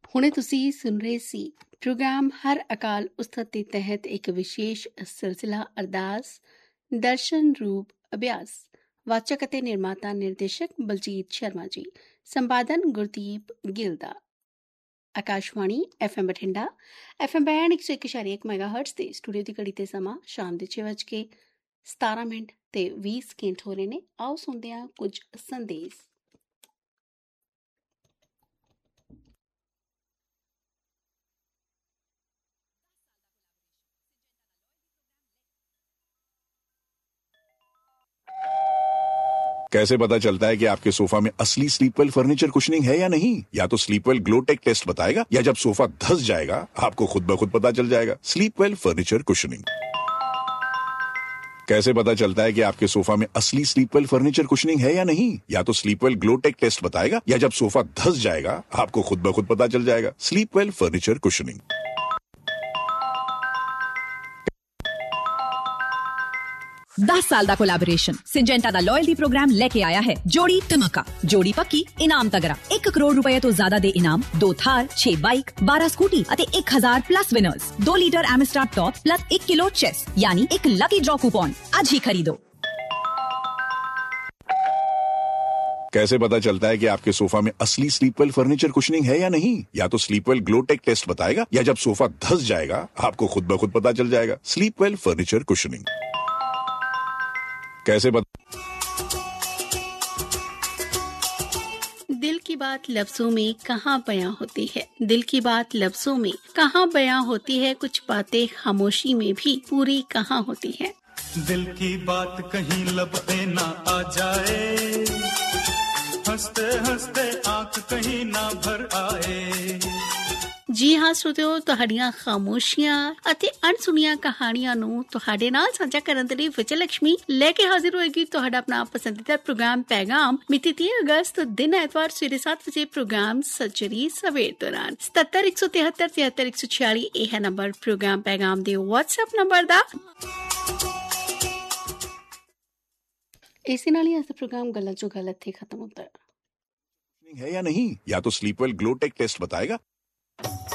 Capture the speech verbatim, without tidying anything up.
ਹੁਣੇ ਤੁਸੀਂ ਸੁਣ ਰਹੇ ਸੀ ਪ੍ਰੋਗਰਾਮ ਹਰ ਅਕਾਲ ਉਸਤਤ ਦੇ ਤਹਿਤ ਇੱਕ ਵਿਸ਼ੇਸ਼ ਸਿਲਸਿਲਾ ਅਰਦਾਸ ਦਰਸ਼ਨ ਰੂਪ ਅਭਿਆਸ। ਵਾਚਕ ਅਤੇ ਨਿਰਮਾਤਾ ਨਿਰਦੇਸ਼ਕ ਬਲਜੀਤ ਸ਼ਰਮਾ ਜੀ। ਸੰਪਾਦਨ ਗੁਰਦੀਪ ਗਿੱਲ ਦਾ। Akashvani F M Bathinda, F M band ਇੱਕ ਸੌ ਇੱਕ ਇਸ਼ਾਰੇ ਇੱਕ ਮੈਗਾਹਰਟਜ਼ ਤੇ ਸਟੂਡੀਓ ਦੀ ਘੜੀ ਤੇ ਸਮਾਂ ਸ਼ਾਮ ਦੇ ਛੇ ਵੱਜ ਕੇ ਸਤਾਰਾਂ ਮਿੰਟ ਤੇ ਵੀਹ ਸਕਿੰਟ ਹੋ ਰਹੇ ਨੇ। ਆਓ ਸੁਣਦੇ ਹਾਂ ਕੁਝ ਸੰਦੇਸ਼। कैसे पता चलता है कि आपके सोफा में असली स्लीपवेल फर्नीचर कुशनिंग है या नहीं? या तो स्लीपवेल ग्लोटेक टेस्ट बताएगा, या जब सोफा धस जाएगा आपको खुद ब खुद पता चल जाएगा। Sleepwell furniture cushioning. कैसे पता चलता है कि आपके सोफा में असली स्लीपवेल फर्नीचर कुशनिंग है या नहीं? या तो स्लीपवेल ग्लोटेक टेस्ट बताएगा, या जब सोफा धस जाएगा आपको खुद ब खुद पता चल जाएगा। Sleepwell furniture cushioning. दस साल ਦਾ ਕੋਲੈਬੋਰੇਸ਼ਨ ਸਿੰਜੈਂਟਾ ਦਾ ਲਾਇਲਟੀ ਪ੍ਰੋਗਰਾਮ ਲੈ ਕੇ ਆਇਆ ਹੈ ਜੋੜੀ ਧਮਾਕਾ। ਜੋੜੀ ਪੱਕੀ ਇਨਾਮ ਤਗੜਾ। ਇੱਕ ਕਰੋੜ ਰੁਪਏ ਤੋਂ ਜ਼ਿਆਦਾ ਦੇ ਇਨਾਮ, ਦੋ ਥਾਰ, ਛੇ ਬਾਈਕ, ਬਾਰਾਂ ਸਕੂਟੀ ਅਤੇ ਇੱਕ ਹਜ਼ਾਰ ਪਲੱਸ ਵਿਨਰਸ। ਦੋ ਲੀਟਰ ਐਮਸਟਰ ਟੌਪ ਪਲੱਸ ਇੱਕ ਕਿਲੋ ਚੈਸ यानी एक लकी ड्रॉ कूपन। आज ही खरीदो। कैसे पता चलता है कि आपके सोफा में असली स्लीपवेल फर्नीचर कुशनिंग है या नहीं? या तो स्लीपवेल ग्लोटेक टेस्ट बताएगा, या जब सोफा धस जाएगा आपको खुद ब खुद पता चल जाएगा। Sleepwell furniture cushioning. कैसे बता दिल की बात लफ्जों में कहाँ बयां होती है, दिल की बात लफ्जों में कहाँ बयां होती है, कुछ बातें खामोशी में भी पूरी कहाँ होती है। दिल की बात कहीं लब पे ना आ जाए, हंसते हंसते आंख कहीं ना भर आए। ਜੀ ਹਾਂ ਸਰੋਤਿਓ, ਤੁਹਾਡੀਆਂ ਖਾਮੋਸ਼ੀਆਂ ਅਤੇ ਅਣਸੁਣੀਆਂ ਕਹਾਣੀਆਂ ਨੂੰ ਤੁਹਾਡੇ ਨਾਲ ਸਾਂਝਾ ਕਰਨ ਦੇ ਲਈ ਵਿਜੇ ਲక్ష్ਮੀ ਲੈ ਕੇ ਹਾਜ਼ਰ ਹੋਏਗੀ ਤੁਹਾਡਾ ਆਪਣਾ ਪਸੰਦੀਦਾ ਪ੍ਰੋਗਰਾਮ ਪੈਗਾਮ। ਮਿਤੀ ਤੀਹ ਅਗਸਤ ਦਿਨ ਐਤਵਾਰ ਸਵੇਰੇ ਸੱਤ ਵਜੇ ਪ੍ਰੋਗਰਾਮ ਸੱਜਰੀ ਸਵੇਰ ਦੌਰਾਨ ਸਤੱਤਰ ਇੱਕ ਸੌ ਤਿਹੱਤਰ ਤਿਹੱਤਰ ਇੱਕ ਸੌ ਛਿਆਲੀ ਇਹ ਹੈ ਨੰਬਰ ਪ੍ਰੋਗਰਾਮ ਪੈਗਾਮ ਦੇ WhatsApp ਨੰਬਰ ਦਾ। ਇਸੇ ਨਾਲ ਹੀ ਅੱਜ ਦਾ ਪ੍ਰੋਗਰਾਮ ਗਲਤ ਜੋ ਗਲਤ ਥੇ ਖਤਮ ਹੁੰਦਾ ਹੈ है या नहीं? या तो स्लीपवेल ग्लोटेक टेस्ट बताएगा,